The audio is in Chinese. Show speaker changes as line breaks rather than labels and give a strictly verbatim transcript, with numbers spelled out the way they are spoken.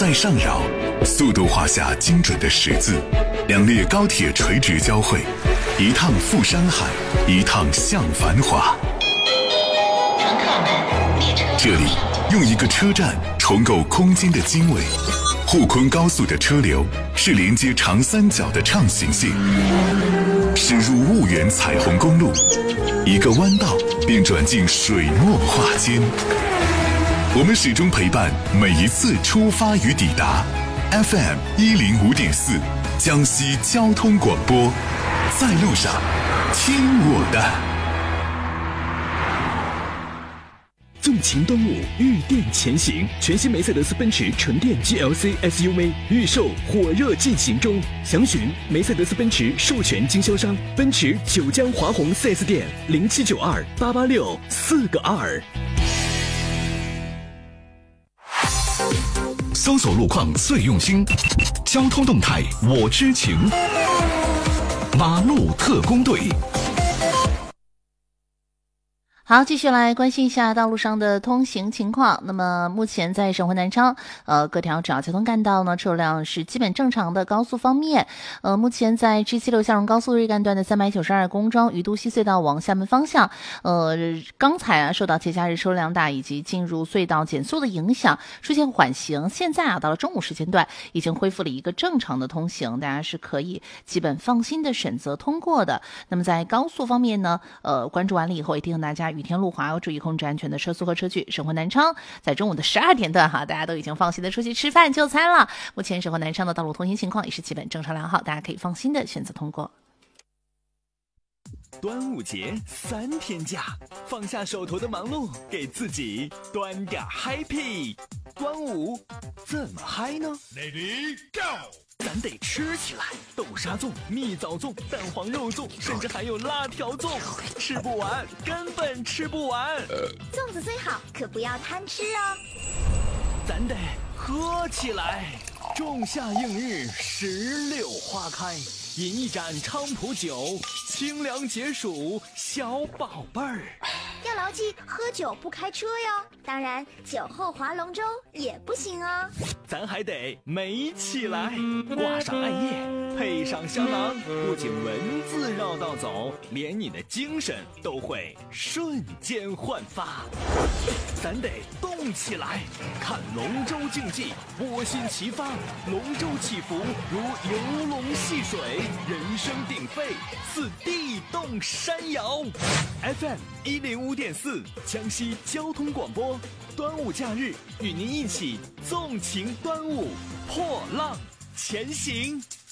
在上扰，速度画下精准的十字，两列高铁垂直交汇，一趟赴山海，一趟向繁华。
乘客们，列车
这里用一个车站重构空间的经纬。沪昆高速的车流是连接长三角的畅行线，驶入婺源彩虹公路，一个弯道便转进水墨画间。我们始终陪伴每一次出发与抵达。F M 一零五点四，江西交通广播，在路上，听我的。
纵情端午，御电前行，全新梅赛德斯奔驰纯电 G L C S U V 预售火热进行中，详询梅赛德斯奔驰授权经销商奔驰九江华虹 四 S 店零七九二八八六四个二。
搜索路况最用心，交通动态我知情，马路特工队。
好，继续来关心一下道路上的通行情况。那么目前在省会南昌，呃，各条主要交通干道呢，车辆是基本正常的。高速方面，呃，目前在 G 七六向荣高速日干段的三百九十二公庄于都西隧道往厦门方向，呃，刚才啊受到节假日车辆大以及进入隧道减速的影响，出现缓行。现在啊，到了中午时间段，已经恢复了一个正常的通行，大家是可以基本放心的选择通过的。那么在高速方面呢，呃，关注完了以后，也提醒大家。雨天路滑要注意控制安全的车速和车距。省会南昌在中午的十二点段哈，大家都已经放心的出去吃饭就餐了。目前省会南昌的道路通行情况也是基本正常良好，大家可以放心的选择通过。
端午节三天假，放下手头的忙碌，给自己端点 happy。端午怎么嗨呢 ？Lady Go！咱得吃起来，豆沙粽、蜜枣粽、蛋黄肉粽，甚至还有辣条粽，吃不完，根本吃不完。
粽子虽好，可不要贪吃哦。
咱得喝起来，仲夏映日，石榴花开，饮一盏菖蒲酒，清凉解暑，小宝贝儿。
要牢记，喝酒不开车哟。当然，酒后划龙舟也不行哦。
咱还得美起来，挂上艾叶，配上香囊，不仅文字绕道走，连你的精神都会瞬间焕发。咱得动起来，看龙舟竞技，窝心齐发，龙舟起伏如游龙戏水，人声鼎沸，似地动山摇。F M 一零五点四，江西交通广播，端午假日与您一起纵情端午，破浪前行。